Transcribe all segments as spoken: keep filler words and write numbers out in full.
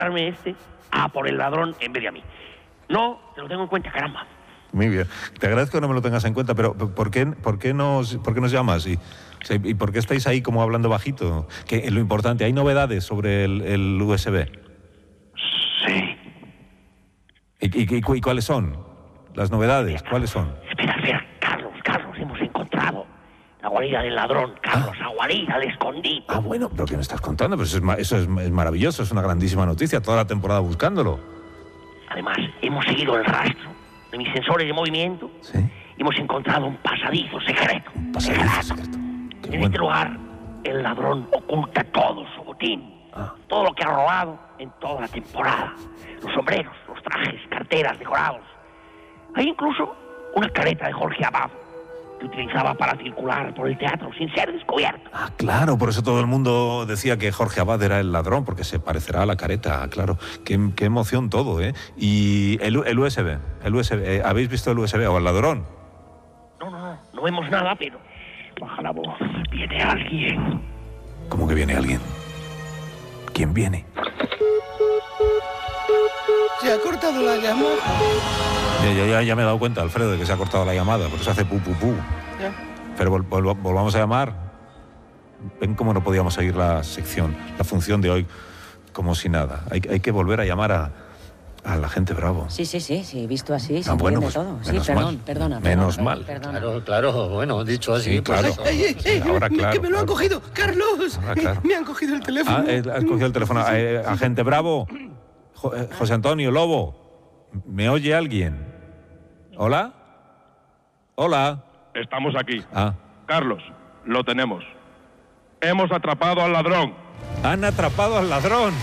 este a por el ladrón en vez de a mí. No, te lo tengo en cuenta, caramba. Muy bien. Te agradezco que no me lo tengas en cuenta, pero ¿por qué, por qué, nos, por qué nos llamas? ¿Y, ¿Y por qué estáis ahí como hablando bajito? Que lo importante, ¿hay novedades sobre el, el U S B? Sí. ¿Y, y, y, y cuáles son las novedades? Espera, ¿Cuáles son? Espera, espera, Carlos, Carlos, hemos encontrado la guarida del ladrón, Carlos, la guarida, el escondite. Ah, bueno, pero ¿qué me estás contando? Pues eso, es, eso es, es maravilloso, es una grandísima noticia, toda la temporada buscándolo. Además, hemos seguido el rastro de mis sensores de movimiento. ¿Sí? Y hemos encontrado un pasadizo secreto. Un pasadizo secreto. Qué En bueno. este lugar, el ladrón oculta todo su botín. Ah. Todo lo que ha robado en toda la temporada. Los sombreros, los trajes, carteras, decorados. Hay incluso una careta de Jorge Abad que utilizaba para circular por el teatro sin ser descubierto. Ah, claro, por eso todo el mundo decía que Jorge Abad era el ladrón, porque se parecerá a la careta, claro. Qué, qué emoción todo, ¿eh? Y el, el U S B, el U S B, eh, ¿habéis visto el U S B o el ladrón? No, no, no, no vemos nada, pero baja la voz, viene alguien. ¿Cómo que viene alguien? ¿Quién viene? Se ha cortado la llamada. Ya, ya, ya, ya me he dado cuenta, Alfredo, de que se ha cortado la llamada, por eso hace pu, pu, pu. Ya. Pero vol, vol, volvamos a llamar. Ven cómo no podíamos seguir la sección, la función de hoy, como si nada. Hay, hay que volver a llamar a, a la gente Bravo. Sí, sí, sí, sí, visto así, se Ah, bueno, entiende pues, todo. Sí, menos perdón, mal. perdona. Menos perdona, mal. Perdona. Claro, claro, bueno, dicho así, Sí, pues claro. eso. Ey, ey, ey, Sí, ahora, me- claro, que me lo han claro. cogido. ¡Carlos! Ahora, claro. Me han cogido el teléfono. Ah, eh, has cogido el teléfono. Eh, agente Bravo, Jo- eh, José Antonio Lobo, ¿me oye alguien? ¿Hola? ¿Hola? Estamos aquí. Ah, Carlos, lo tenemos. Hemos atrapado al ladrón. han atrapado al ladrón.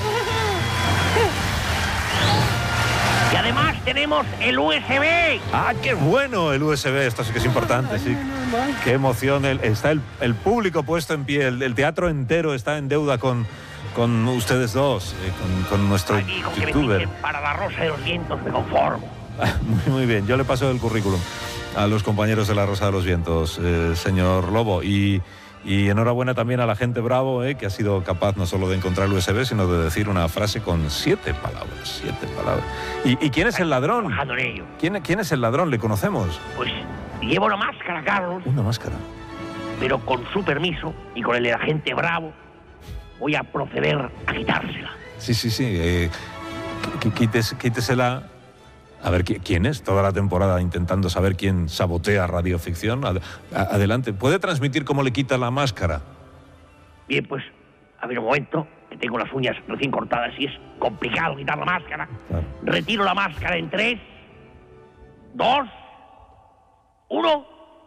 Y además tenemos el U S B. ¡Ah, qué bueno el U S B! Esto sí que es importante, sí. ¡Qué emoción! El- está el, el público puesto en pie, el, el teatro entero está en deuda con, con ustedes dos, eh, con, con nuestro Allí con que me youtuber. fichen para la Rosa de los Vientos me conformo. Muy, muy bien, yo le paso el currículum a los compañeros de la Rosa de los Vientos, eh, señor Lobo, y, y enhorabuena también a la gente Bravo, eh, que ha sido capaz no solo de encontrar el U S B, sino de decir una frase con siete palabras, siete palabras. ¿Y, y quién es el ladrón? Trabajando en ello. ¿Quién, ¿Quién es el ladrón? ¿Le conocemos? Pues llevo una máscara, Carlos, Una máscara. pero con su permiso y con el de la gente Bravo voy a proceder a quitársela. Sí, sí, sí. Eh, qu- quítese- quítesela. A ver, ¿qui- ¿quién es? Toda la temporada intentando saber quién sabotea radioficción. Ad- a- adelante. ¿Puede transmitir cómo le quita la máscara? Bien, pues, a ver un momento, que tengo las uñas recién cortadas y es complicado quitar la máscara. Claro. Retiro la máscara en tres, dos, uno,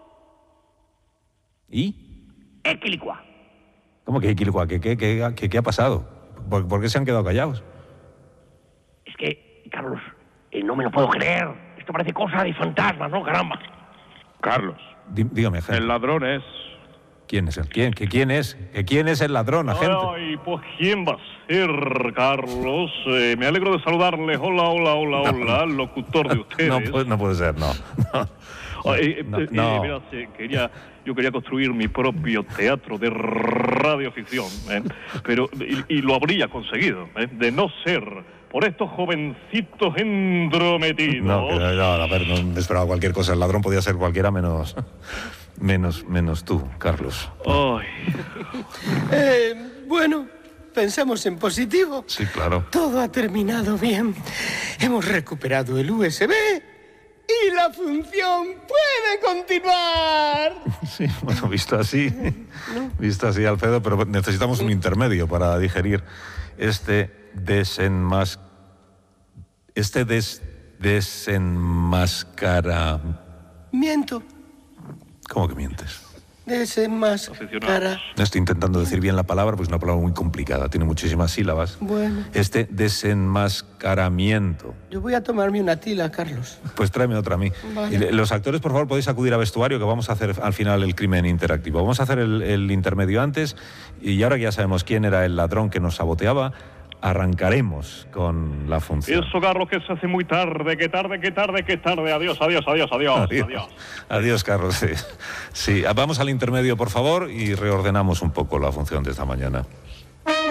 ¿Y? equilicua. ¿Cómo que Quilcua? ¿Qué, qué, qué, qué, qué ha pasado? ¿Por, por qué se han quedado callados? Es que, Carlos, eh, no me lo puedo creer. Esto parece cosa de fantasmas, ¿no? Caramba. Carlos, Dí- dígame, agente. el ladrón es... ¿Quién es el quién? ¿Que quién es? ¿Que quién es el ladrón, agente? Ay, pues ¿quién va a ser, Carlos? Eh, me alegro de saludarles. Hola, hola, hola, No. hola, locutor de ustedes. No, puede, no puede ser, no. No. Ay, eh, No, eh, no. verás, eh, quería, yo quería construir mi propio teatro de radioficción, ¿eh? Pero, y, y lo habría conseguido, ¿eh? De no ser por estos jovencitos entrometidos. No, que no, no, a ver, no me esperaba cualquier cosa. El ladrón podía ser cualquiera menos, menos, menos tú, Carlos. Ay, Eh, bueno, pensamos en positivo. Sí, claro. Todo ha terminado bien. Hemos recuperado el U S B y la función puede continuar. Sí, bueno, visto así, visto así, Alfredo, pero necesitamos un intermedio para digerir este desenmas... Este des... desenmascara... Miento. ¿Cómo que mientes? Desenmascara. No estoy intentando decir bien la palabra, pues es una palabra muy complicada, tiene muchísimas sílabas. Bueno, Este desenmascaramiento. yo voy a tomarme una tila, Carlos. Pues tráeme otra a mí. Vale. Y le- los actores, por favor, podéis acudir a vestuario, que vamos a hacer al final el crimen interactivo. Vamos a hacer el, el intermedio antes, y ahora que ya sabemos quién era el ladrón que nos saboteaba, arrancaremos con la función. eso, Carlos, que se hace muy tarde, que tarde, que tarde, que tarde. Adiós, adiós, adiós, adiós, Adiós, adiós. Adiós, Carlos. Sí. Sí, vamos al intermedio, por favor, y reordenamos un poco la función de esta mañana.